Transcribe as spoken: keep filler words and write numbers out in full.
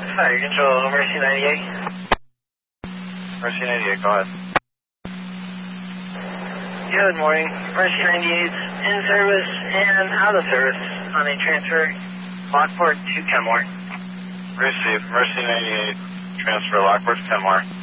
Fire Control, Mercy ninety-eight. Mercy ninety-eight, go ahead. Good morning. Mercy ninety-eight in service and out of service on a transfer. Lockport to Kenmore. Receive. Mercy ninety-eight, transfer Lockport to Kenmore.